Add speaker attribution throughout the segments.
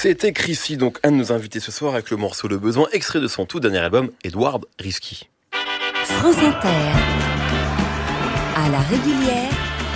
Speaker 1: C'était Chrissy, donc un de nos invités ce soir avec le morceau Le Besoin, extrait de son tout dernier album, Edward Risky.
Speaker 2: France Inter, à la régulière,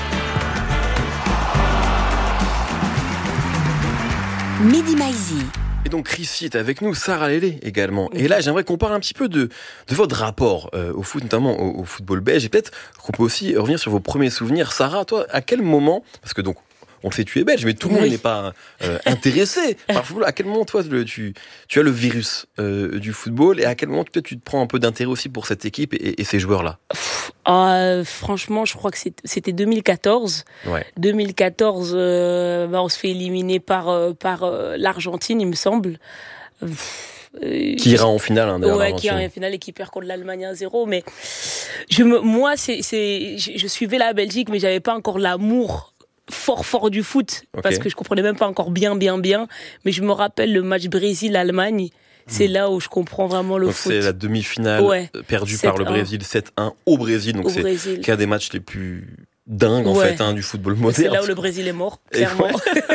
Speaker 2: Midi Maizy.
Speaker 1: Et donc Chrissy est avec nous, Sarah Lélé également. Et là, j'aimerais qu'on parle un petit peu de votre rapport au foot, notamment au football belge. Et peut-être qu'on peut aussi revenir sur vos premiers souvenirs. Sarah, toi, à quel moment, parce que donc, on le sait, tu es belge, mais tout le monde n'est pas intéressé par le football. À quel moment, toi, tu as le virus du football, et à quel moment, peut-être, tu te prends un peu d'intérêt aussi pour cette équipe et ces joueurs-là?
Speaker 3: Franchement, je crois que c'était 2014.
Speaker 1: Ouais.
Speaker 3: 2014, on se fait éliminer par l'Argentine, il me semble.
Speaker 1: Qui ira en finale, d'ailleurs.
Speaker 3: Ouais, qui ira en finale et qui perd contre l'Allemagne 1-0. Mais je suivais la Belgique, mais j'avais pas encore l'amour fort du foot, parce que je comprenais même pas encore bien, mais je me rappelle le match Brésil-Allemagne, c'est là où je comprends vraiment le foot.
Speaker 1: C'est la demi-finale perdue par le Brésil 7-1 au Brésil, donc c'est qu'un des matchs les plus dingues en fait du football moderne.
Speaker 3: C'est là où le Brésil est mort, clairement.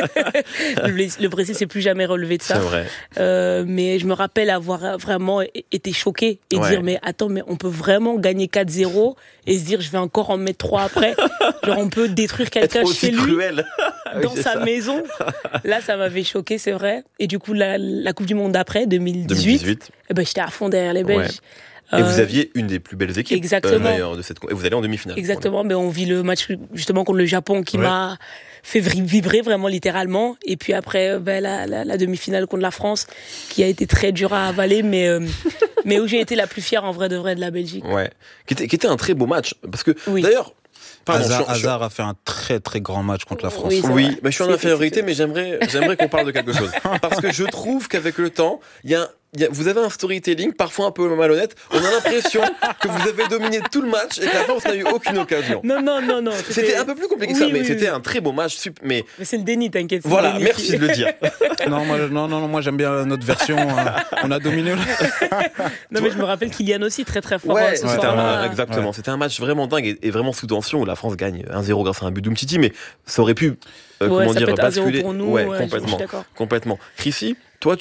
Speaker 3: Le Brésil s'est plus jamais relevé de ça.
Speaker 1: C'est vrai.
Speaker 3: Mais je me rappelle avoir vraiment été choquée et dire mais attends, mais on peut vraiment gagner 4-0 et se dire je vais encore en mettre 3 après. Genre on peut détruire quelqu'un chez lui,
Speaker 1: cruel.
Speaker 3: dans sa maison. Là ça m'avait choquée, c'est vrai. Et du coup la Coupe du Monde d'après 2018. J'étais à fond derrière les Belges.
Speaker 1: Et vous aviez une des plus belles équipes
Speaker 3: d'ailleurs
Speaker 1: de cette et vous allez en demi-finale.
Speaker 3: Exactement, mais on vit le match justement contre le Japon qui m'a fait vibrer vraiment littéralement, et puis après la demi-finale contre la France qui a été très dure à avaler, mais où j'ai été la plus fière en vrai de la Belgique.
Speaker 1: Ouais, qui était un très beau match parce que d'ailleurs
Speaker 4: Hazard a fait un très très grand match contre la France.
Speaker 1: Oui, je suis en infériorité, mais j'aimerais qu'on parle de quelque chose. Parce que je trouve qu'avec le temps, vous avez un storytelling parfois un peu malhonnête. On a l'impression que vous avez dominé tout le match et qu'à la fin, vous n'avez eu aucune occasion.
Speaker 3: Non.
Speaker 1: C'était un peu plus compliqué que ça, mais c'était un très beau match.
Speaker 3: Mais c'est le déni, t'inquiète.
Speaker 1: Voilà, merci de le dire.
Speaker 4: Non, moi j'aime bien notre version. On a dominé.
Speaker 3: Non, mais je me rappelle Kylian aussi très très fort.
Speaker 1: Exactement. C'était un match vraiment dingue et vraiment sous tension où la France gagne 1-0 grâce à un but d'Umtiti, mais ça aurait pu basculer.
Speaker 3: Pour nous,
Speaker 1: complètement. Chrissy, toi,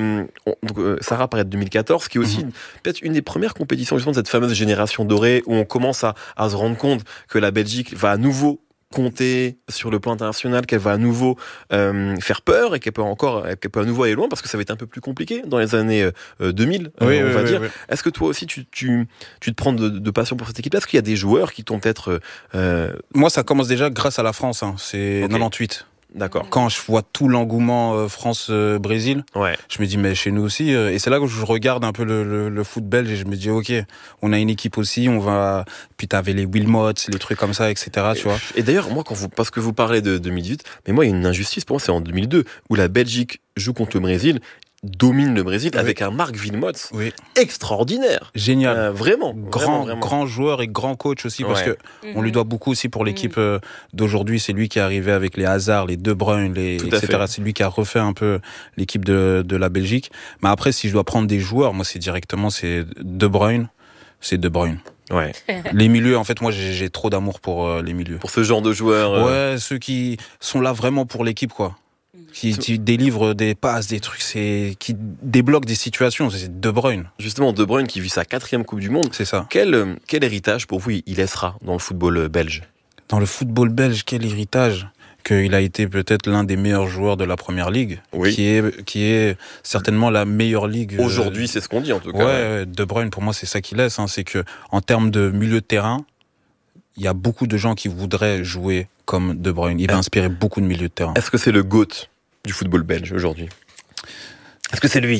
Speaker 1: Sarah parlait de 2014, qui est aussi peut-être une des premières compétitions justement de cette fameuse génération dorée où on commence à se rendre compte que la Belgique va à nouveau compter sur le plan international, qu'elle va à nouveau faire peur et qu'elle peut à nouveau aller loin, parce que ça va être un peu plus compliqué dans les années 2000, on va dire. Oui. Est-ce que toi aussi tu te prends de passion pour cette équipe? Est-ce qu'il y a des joueurs qui t'ont peut-être...
Speaker 4: Moi, ça commence déjà grâce à la France, c'est 98.
Speaker 1: D'accord.
Speaker 4: Quand je vois tout l'engouement France-Brésil, je me dis mais chez nous aussi, et c'est là que je regarde un peu le foot belge et je me dis ok, on a une équipe aussi, on va, puis t'avais les Wilmots, les trucs comme ça, etc. Tu vois.
Speaker 1: Et d'ailleurs moi parce que vous parlez de 2018, mais moi il y a une injustice pour moi, c'est en 2002 où la Belgique joue contre le Brésil, domine le Brésil avec un Marc Wilmots extraordinaire,
Speaker 4: génial,
Speaker 1: vraiment
Speaker 4: grand joueur et grand coach aussi, parce que on lui doit beaucoup aussi pour l'équipe d'aujourd'hui. C'est lui qui est arrivé avec les Hazard, les De Bruyne, etc. C'est lui qui a refait un peu l'équipe de la Belgique. Mais après, si je dois prendre des joueurs, moi c'est De Bruyne. Ouais. Les milieux, en fait, moi j'ai trop d'amour pour les milieux.
Speaker 1: Pour ce genre de joueurs.
Speaker 4: Ouais, ceux qui sont là vraiment pour l'équipe, quoi. Qui délivre des passes, des trucs, qui débloque des situations. C'est De Bruyne.
Speaker 1: Justement, De Bruyne qui vit sa 4e Coupe du Monde.
Speaker 4: C'est ça.
Speaker 1: Quel héritage pour vous il laissera dans le football belge?
Speaker 4: Dans le football belge, quel héritage? Qu'il a été peut-être l'un des meilleurs joueurs de la Première Ligue, qui est certainement la meilleure ligue.
Speaker 1: Aujourd'hui, c'est ce qu'on dit en tout cas.
Speaker 4: Ouais, De Bruyne, pour moi, c'est ça qu'il laisse. C'est que en termes de milieu de terrain, il y a beaucoup de gens qui voudraient jouer comme De Bruyne. Il va inspirer beaucoup de milieux de terrain.
Speaker 1: Est-ce que c'est le GOAT du football belge aujourd'hui? Est-ce que c'est lui?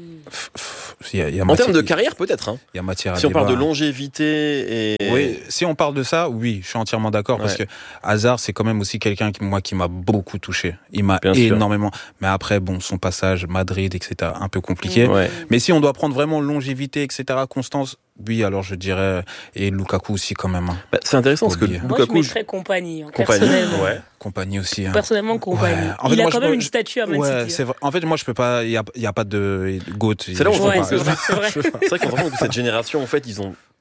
Speaker 1: En termes de carrière, peut-être.
Speaker 4: Il y a matière à
Speaker 1: si on
Speaker 4: débat.
Speaker 1: parle de longévité et...
Speaker 4: Oui, si on parle de ça, oui, je suis entièrement d'accord, parce que Hazard, c'est quand même aussi quelqu'un qui m'a beaucoup touché. Il m'a énormément... Mais après, son passage, Madrid, etc., un peu compliqué. Mais si on doit prendre vraiment longévité, etc., constance... Oui, alors je dirais, et Lukaku aussi quand même.
Speaker 1: C'est intéressant parce que Lukaku...
Speaker 3: Moi, je mettrais Compagnie, personnellement.
Speaker 4: Compagnie aussi.
Speaker 3: Personnellement, Compagnie. En fait, il a quand même une statue à Man City.
Speaker 4: C'est vrai. En fait, moi, je peux pas, il y a pas de GOAT.
Speaker 1: C'est là où
Speaker 3: c'est vrai.
Speaker 1: C'est vrai qu'on se rend compte que cette génération, en fait, ils ont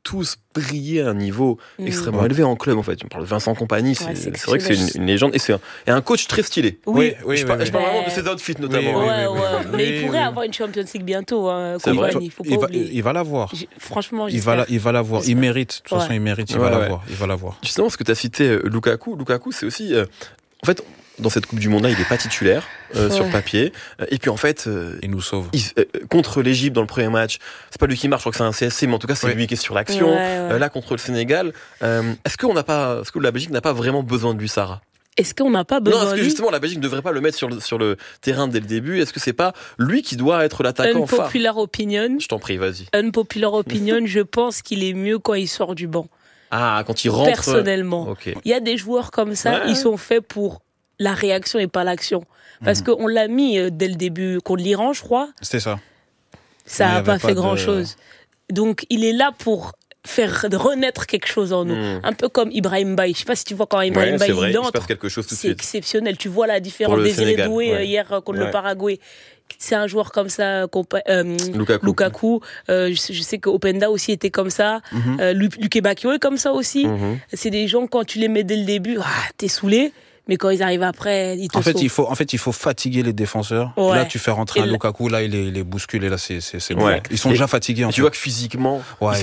Speaker 1: tous brillé à un niveau extrêmement élevé en club, en fait. On parle de Vincent Kompany, c'est vrai que c'est une légende, et un coach très stylé. Je parle vraiment de ses outfits, notamment.
Speaker 3: Mais il pourrait avoir une Champions League bientôt, Kompany.
Speaker 4: Il va l'avoir.
Speaker 3: Franchement,
Speaker 4: il va l'avoir. Il mérite. De toute façon, il mérite. Il va l'avoir.
Speaker 1: Justement, parce que tu as cité Lukaku, c'est aussi... en fait, dans cette Coupe du Monde-là, il n'est pas titulaire sur papier. Et puis en fait,
Speaker 4: il nous sauve.
Speaker 1: Contre l'Égypte dans le premier match, c'est pas lui qui marche, je crois que c'est un CSC, mais en tout cas c'est lui qui est sur l'action. Là contre le Sénégal, est-ce que la Belgique n'a pas vraiment besoin de lui, Sarah?
Speaker 3: Est-ce qu'on n'a pas besoin de lui?
Speaker 1: Est-ce que justement la Belgique ne devrait pas le mettre sur le terrain dès le début? Est-ce que c'est pas lui qui doit être l'attaquant phare?
Speaker 3: Unpopular opinion.
Speaker 1: Je t'en prie, vas-y.
Speaker 3: Unpopular opinion, je pense qu'il est mieux quand il sort du banc.
Speaker 1: Ah, quand il rentre.
Speaker 3: Personnellement. Il y a des joueurs comme ça, ils sont faits pour la réaction et pas l'action. Parce qu'on l'a mis dès le début contre l'Iran, je crois.
Speaker 4: C'était ça.
Speaker 3: Ça n'a pas fait grand-chose. Donc, il est là pour faire renaître quelque chose en nous. Un peu comme Ibrahim Baye. Je ne sais pas si tu vois quand Ibrahim Baye il entre.
Speaker 1: Il se passe quelque chose tout de
Speaker 3: c'est
Speaker 1: suite.
Speaker 3: exceptionnel. Tu vois la différence. Désiré Doué hier contre le Paraguay. C'est un joueur comme ça, Lukaku. Je sais que Openda aussi était comme ça. Luke Bakio est comme ça aussi. C'est des gens, quand tu les mets dès le début, t'es saoulé. Mais quand ils arrivent après, ils te sauvent.
Speaker 4: Il faut fatiguer les défenseurs. Là, tu fais rentrer un Lukaku, là, il est bousculé, là, c'est bon. Ils sont déjà fatigués.
Speaker 1: Tu vois que physiquement,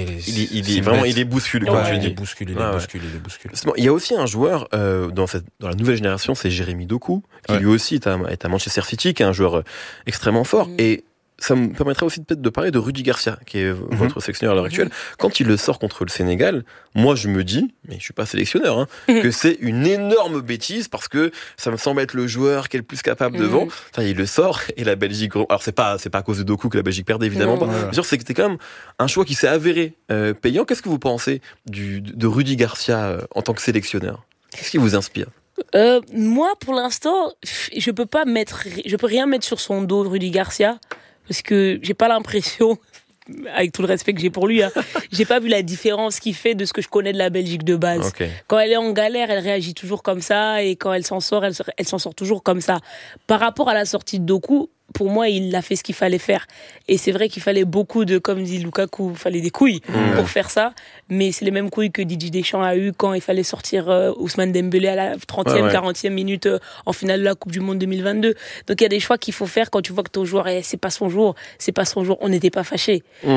Speaker 1: il est bousculé.
Speaker 4: Il est bousculé.
Speaker 1: Il y a aussi un joueur, dans la nouvelle génération, c'est Jérémy Doku, qui lui aussi est à Manchester City, qui est un joueur extrêmement fort. Et ça me permettrait aussi peut-être de parler de Rudy Garcia, qui est votre sélectionneur à l'heure actuelle. Quand il le sort contre le Sénégal, moi je me dis, mais je suis pas sélectionneur, que c'est une énorme bêtise, parce que ça me semble être le joueur qui est le plus capable devant. Enfin, il le sort, et la Belgique... Alors c'est pas à cause de Doku que la Belgique perdait, évidemment pas. Bien sûr, c'était quand même un choix qui s'est avéré payant. Qu'est-ce que vous pensez de Rudy Garcia en tant que sélectionneur? Qu'est-ce qui vous inspire?
Speaker 3: Moi, pour l'instant, je peux rien mettre sur son dos, Rudy Garcia. Parce que j'ai pas l'impression, avec tout le respect que j'ai pour lui, j'ai pas vu la différence qu'il fait de ce que je connais de la Belgique de base. Quand elle est en galère, elle réagit toujours comme ça, et quand elle s'en sort, elle s'en sort toujours comme ça. Par rapport à la sortie de Doku, pour moi, il a fait ce qu'il fallait faire. Et c'est vrai qu'il fallait beaucoup comme dit Lukaku, il fallait des couilles pour faire ça. Mais c'est les mêmes couilles que Didier Deschamps a eu quand il fallait sortir Ousmane Dembélé à la 30e, 40e minute en finale de la Coupe du Monde 2022. Donc il y a des choix qu'il faut faire quand tu vois que ton joueur, c'est pas son jour. On n'était pas fâchés.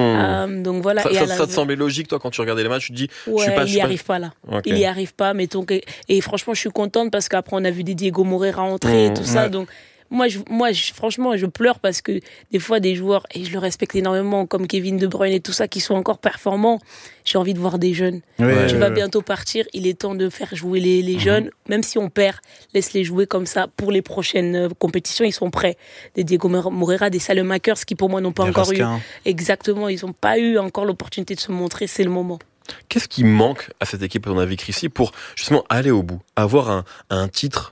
Speaker 3: Donc voilà.
Speaker 1: Ça te semblait logique, toi, quand tu regardais les matchs, tu te dis,
Speaker 3: il y arrive pas là. Il y arrive pas, mettons que... Et franchement, je suis contente parce qu'après, on a vu des Diego Moreira entrer et tout ça. Donc, moi, franchement, je pleure parce que des fois, des joueurs, et je le respecte énormément, comme Kevin De Bruyne et tout ça, qui sont encore performants, j'ai envie de voir des jeunes. Tu vas bientôt partir, il est temps de faire jouer les jeunes, même si on perd, laisse-les jouer comme ça pour les prochaines compétitions, ils sont prêts. Des Diego Moreira, des Salemakers qui pour moi n'ont pas encore eu. Exactement, ils n'ont pas eu encore l'opportunité de se montrer, c'est le moment.
Speaker 1: Qu'est-ce qui manque à cette équipe qu'on a vécu ici pour justement aller au bout, avoir un titre,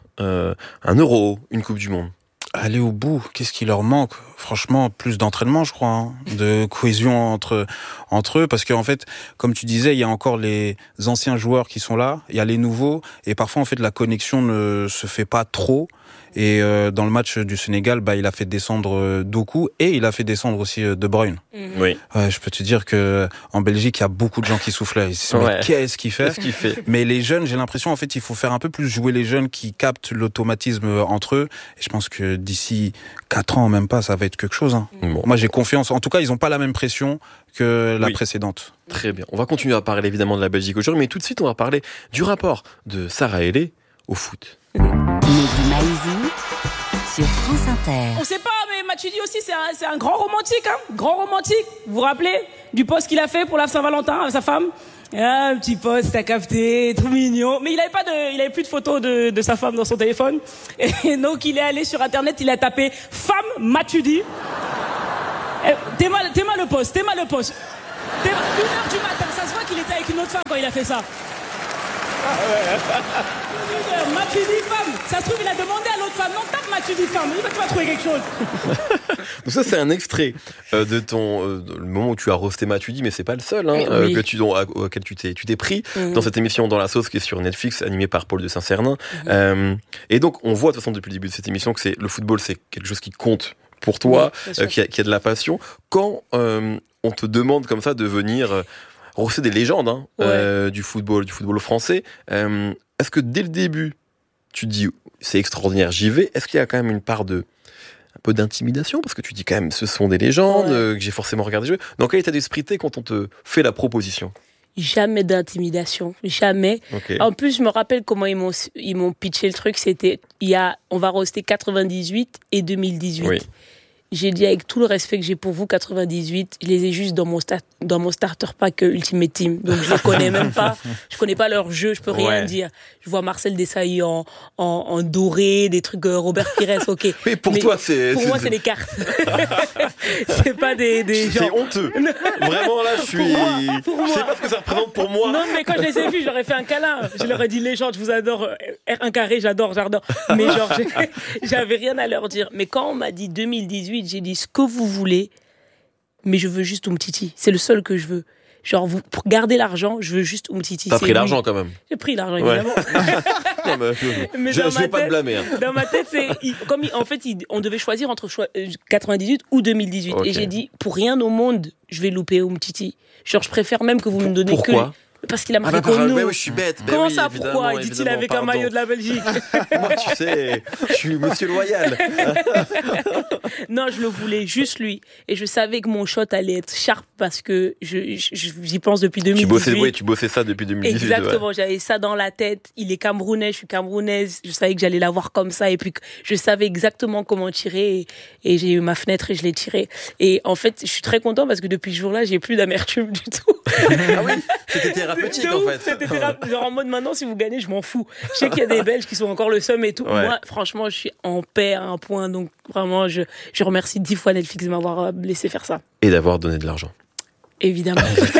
Speaker 1: un Euro, une Coupe du Monde?
Speaker 4: Aller au bout, qu'est-ce qui leur manque? Franchement, plus d'entraînement, je crois, de cohésion entre eux, parce qu'en fait, comme tu disais, il y a encore les anciens joueurs qui sont là, il y a les nouveaux, et parfois, en fait, la connexion ne se fait pas trop. Et dans le match du Sénégal, il a fait descendre Doku et il a fait descendre aussi De Bruyne.
Speaker 1: Oui.
Speaker 4: Je peux te dire que en Belgique, il y a beaucoup de gens qui soufflaient. Ils se disent, mais qu'est-ce qu'il fait? Mais les jeunes, j'ai l'impression, en fait, il faut faire un peu plus jouer les jeunes qui captent l'automatisme entre eux. Et je pense que d'ici 4 ans, même pas, ça va être quelque chose. Moi, j'ai confiance. En tout cas, ils n'ont pas la même pression que la précédente.
Speaker 1: Très bien. On va continuer à parler évidemment de la Belgique aujourd'hui, mais tout de suite, on va parler du rapport de Sarah Hellé au foot.
Speaker 2: Mehdi Maizi sur France Inter.
Speaker 3: On sait pas, mais Matuidi aussi, c'est un grand romantique, grand romantique. Vous vous rappelez du post qu'il a fait pour la Saint-Valentin avec sa femme? Un petit post, t'as capté, tout mignon. Mais il avait plus de photos de sa femme dans son téléphone. Et donc il est allé sur Internet, il a tapé femme Matuidi. T'es mal le post. 1h du matin, ça se voit qu'il était avec une autre femme quand il a fait ça. Matuidi femme. Ça se trouve, il a demandé à l'autre femme. Non, tape Matuidi femme. Tu vas trouver quelque chose.
Speaker 1: Donc ça, c'est un extrait de le moment où tu as roasté Matuidi, mais c'est pas le seul auquel tu t'es pris dans cette émission Dans la sauce qui est sur Netflix, animée par Paul de Saint-Cernin. Et donc, on voit de toute façon depuis le début de cette émission que le football, c'est quelque chose qui compte pour toi, qui a de la passion. Quand on te demande comme ça de venir roster des légendes du football français. Est-ce que dès le début, tu te dis c'est extraordinaire, j'y vais? Est-ce qu'il y a quand même une part un peu d'intimidation, parce que tu dis quand même ce sont des légendes que j'ai forcément regardé jouer? Dans quel état d'esprit t'es quand on te fait la proposition?
Speaker 3: Jamais d'intimidation, jamais.
Speaker 1: Okay.
Speaker 3: En plus, je me rappelle comment ils m'ont pitché le truc. C'était on va roster 98 et 2018. Oui. J'ai dit avec tout le respect que j'ai pour vous, 98, je les ai juste dans mon starter pack Ultimate Team. Donc je les connais même pas. Je connais pas leur jeu, je peux rien dire. Je vois Marcel Desailly en doré, des trucs Robert Pires, ok.
Speaker 1: Mais pour moi, c'est
Speaker 3: des cartes. C'est pas des gens.
Speaker 1: C'est honteux. Vraiment là, je suis. Je sais pas ce que ça représente pour moi.
Speaker 3: Non, mais quand je les ai vus, je leur ai fait un câlin. Je leur ai dit légende, je vous adore. R1 carré, j'adore. Mais genre, j'avais rien à leur dire. Mais quand on m'a dit 2018, j'ai dit ce que vous voulez, mais je veux juste Umtiti. C'est le seul que je veux. Genre, pour garder l'argent, je veux juste Umtiti.
Speaker 1: T'as pris l'argent quand même.
Speaker 3: J'ai pris l'argent, évidemment.
Speaker 1: Non, mais je vais pas te blâmer. Hein.
Speaker 3: Dans ma tête, on devait choisir entre 98 ou 2018. Okay. Et j'ai dit, pour rien au monde, je vais louper Umtiti. Genre, je préfère même que vous me donnez
Speaker 1: Pourquoi
Speaker 3: parce qu'il a marqué comme nous.
Speaker 1: Oui, je suis bête.
Speaker 3: Comment ça, pourquoi? Il dit-il avec un maillot de la Belgique.
Speaker 1: Moi, tu sais, je suis monsieur loyal.
Speaker 3: Non, je le voulais juste lui. Et je savais que mon shot allait être sharp parce que j'y pense depuis 2018.
Speaker 1: Tu bossais ça depuis 2018.
Speaker 3: Exactement, j'avais ça dans la tête. Il est camerounais, je suis camerounaise. Je savais que j'allais l'avoir comme ça. Et puis, je savais exactement comment tirer. Et j'ai eu ma fenêtre et je l'ai tiré. Et en fait, je suis très content parce que depuis ce jour-là, j'ai plus d'amertume du tout.
Speaker 1: Ah oui, c'était thérapeutique en fait.
Speaker 3: C'était genre en mode maintenant, si vous gagnez, je m'en fous. Je sais qu'il y a des Belges qui sont encore le seum et tout. Ouais. Moi, franchement, je suis en paix à un point. Donc vraiment, je remercie 10 fois Netflix de m'avoir laissé faire ça.
Speaker 1: Et d'avoir donné de l'argent.
Speaker 3: Évidemment.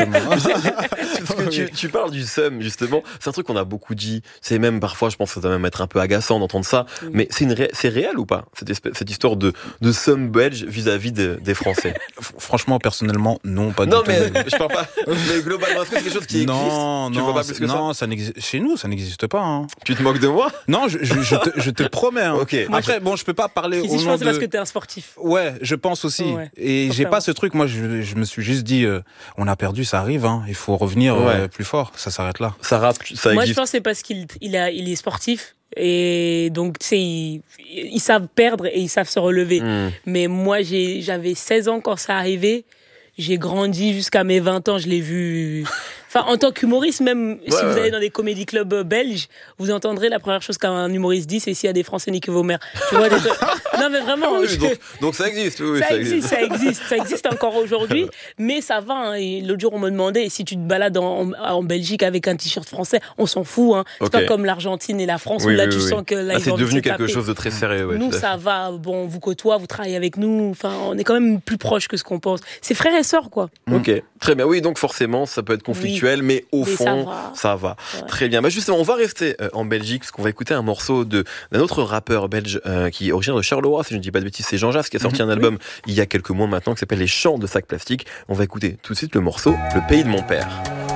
Speaker 1: Parce que tu parles du seum, justement. C'est un truc qu'on a beaucoup dit. C'est même parfois, je pense que ça va même être un peu agaçant d'entendre ça. Mais c'est réel ou pas, cette histoire de seum belge vis-à-vis des Français?
Speaker 4: Franchement, personnellement, non, pas du tout.
Speaker 1: Non, mais je parle pas. Mais globalement, est-ce que c'est quelque chose qui existe?
Speaker 4: Tu vois pas plus que ça n'existe. Chez nous, ça n'existe pas. Hein.
Speaker 1: Tu te moques de moi?
Speaker 4: Non, je te promets. Hein.
Speaker 1: Okay.
Speaker 4: Après, bon, je peux pas parler au nom de...
Speaker 3: Je pense que c'est parce que t'es un sportif.
Speaker 4: Ouais, je pense aussi. Ouais. Et j'ai pas ce truc. Moi, je me suis juste dit, on a perdu, ça arrive. Hein. Il faut revenir plus fort. Ça s'arrête là.
Speaker 1: Ça existe.
Speaker 3: Moi, je pense que c'est parce qu'il est sportif. Et donc, tu sais, ils savent perdre et ils savent se relever. Mais moi, j'avais 16 ans quand ça arrivait. J'ai grandi jusqu'à mes 20 ans, je l'ai vu. Enfin, en tant qu'humoriste, même si vous allez dans des comédie clubs belges, vous entendrez la première chose qu'un humoriste dit, c'est s'il y a des Français, niquez vos mères. Tu vois, non, mais vraiment.
Speaker 1: Oui, donc ça existe. Oui,
Speaker 3: ça existe encore aujourd'hui. Mais ça va. Hein. Et l'autre jour, on me demandait si tu te balades en Belgique avec un t-shirt français, on s'en fout. Hein. C'est pas comme l'Argentine et la France où là, tu sens que là,
Speaker 1: c'est devenu quelque chose de très sérieux.
Speaker 3: Nous, ça va. Bon, on vous côtoie, vous travaillez avec nous. Enfin, on est quand même plus proche que ce qu'on pense. C'est frères et sœurs, quoi.
Speaker 1: Ok, très bien. Oui, donc forcément, ça peut être conflictuel, mais au fond, ça va. Ouais. Très bien. Bah justement, on va rester en Belgique parce qu'on va écouter un morceau d'un autre rappeur belge qui est originaire de Charleroi, si je ne dis pas de bêtises, c'est Jean Jass qui a sorti un album il y a quelques mois maintenant qui s'appelle Les Chants de Sac Plastique. On va écouter tout de suite le morceau Le Pays de mon père.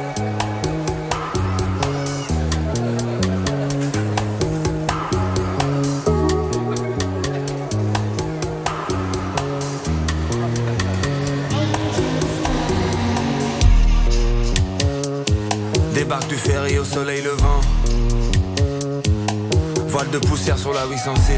Speaker 5: Débarque du ferry au soleil levant. Voile de poussière sur la 806.